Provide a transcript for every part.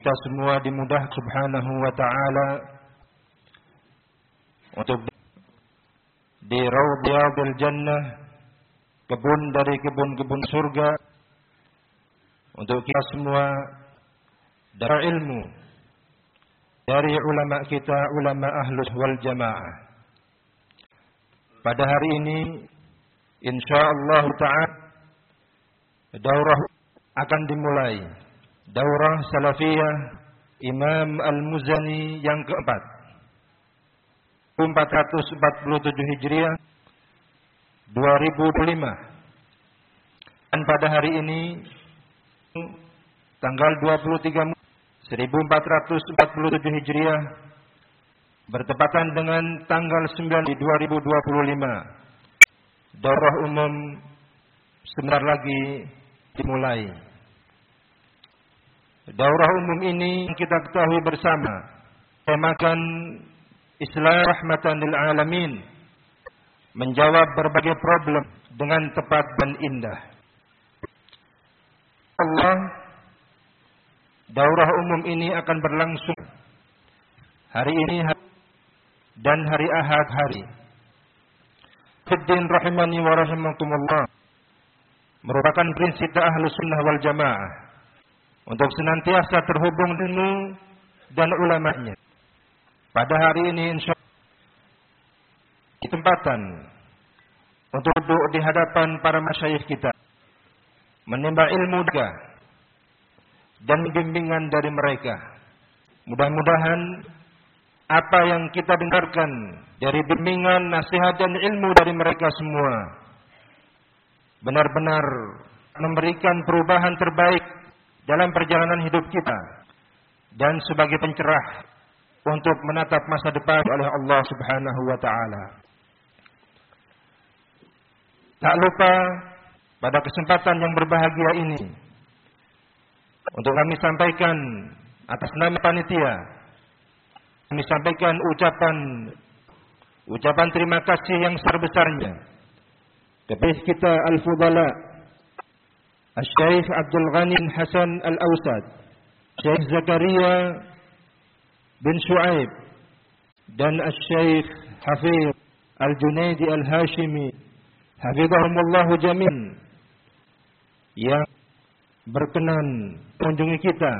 kita semua dimudahkan Subhanahu wa ta'ala untuk di Raudhiyadil Jannah, kebun dari kebun-kebun surga, untuk kita semua dari ilmu dari ulama kita, ulama ahlus wal jamaah. Pada hari ini insyaallah ta'ala daurah akan dimulai, daurah salafiyah Imam Al-Muzani yang keempat, 447 Hijriah 2005. Dan pada hari ini tanggal 23 1447 Hijriah bertepatan dengan tanggal 9 2025. Daurah umum sebentar lagi dimulai. Daurah umum ini kita ketahui bersama temakan Islam rahmatan lil alamin, menjawab berbagai problem dengan tepat dan indah. Allah, daurah umum ini akan berlangsung hari ini dan hari Ahad hari. Fiddin rahimani wa rahimakumullah, merupakan prinsip Ahlus Sunnah wal Jamaah untuk senantiasa terhubung dengan dan ulamanya. Pada hari ini insyaallah kesempatan untuk duduk di hadapan para masyayikh kita, menimba ilmu dan bimbingan dari mereka. Mudah-mudahan apa yang kita dengarkan dari bimbingan, nasihat dan ilmu dari mereka semua benar-benar memberikan perubahan terbaik dalam perjalanan hidup kita dan sebagai pencerah untuk menatap masa depan oleh Allah Subhanahu wa ta'ala. Tak lupa pada kesempatan yang berbahagia ini untuk kami sampaikan atas nama panitia, kami sampaikan ucapan terima kasih yang sebesar-besarnya kepada kita Al-Fudala Al-Syeikh Abdul Ghani Hasan Al-Awsad, Syekh Zakaria bin Shu'aib dan Al-Syeikh Hafiz Al-Junaidi Al-Hashimi hafizahumullahu jami'an, yang berkenan mengunjungi kita,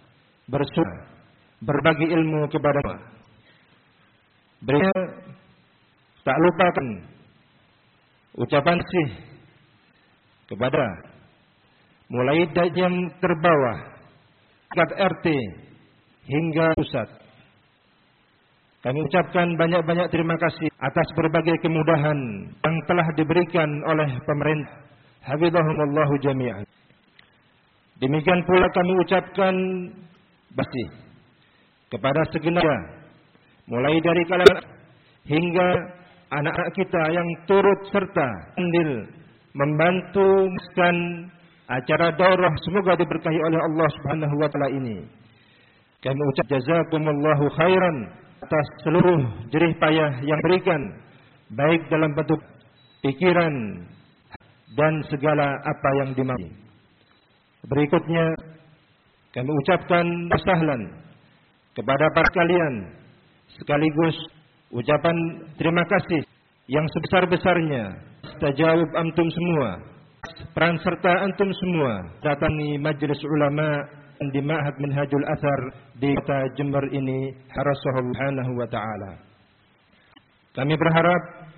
berbagi ilmu kepada kita. Berikutnya tak lupakan ucapan kasih kepada mulai dari yang terbawah, tingkat RT hingga pusat. Kami ucapkan banyak-banyak terima kasih atas berbagai kemudahan yang telah diberikan oleh pemerintah. Hafizahumullahu jami'an. Demikian pula kami ucapkan kasih kepada segenap, mulai dari kalangan hingga anak-anak kita yang turut serta andil membantu acara daurah, semoga diberkahi oleh Allah Subhanahu wa taala ini. Kami ucap jazakumullahu khairan atas seluruh jerih payah yang berikan, baik dalam bentuk pikiran dan segala apa yang dimau. Berikutnya kami ucapkan sahlan kepada para kalian, sekaligus ucapan terima kasih yang sebesar-besarnya tajawub antum semua, peran serta antum semua datangi Majelis Ulama di Ma'had Minhajul Athar di kota Jember ini, harasahu subhanahu wa ta'ala. Kami berharap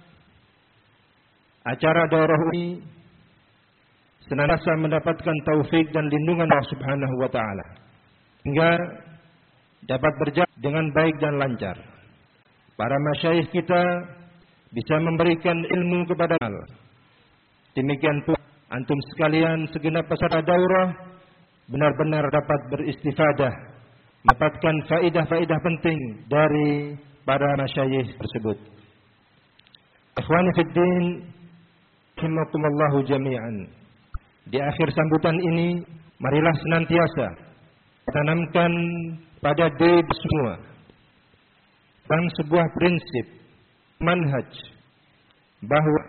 acara daurah ini senantiasa mendapatkan taufik dan lindungan Allah Subhanahu wa ta'ala, hingga dapat berjalan dengan baik dan lancar. Para masyayikh kita bisa memberikan ilmu kepada kita. Demikian pula antum sekalian segenap peserta daurah benar-benar dapat beristifadah, mendapatkan faidah-faidah penting dari para masyayikh tersebut. Ikhwani fid din, rahimakumullahu jami'an. Di akhir sambutan ini, marilah senantiasa tanamkan pada diri semua tentang sebuah prinsip manhaj, bahwa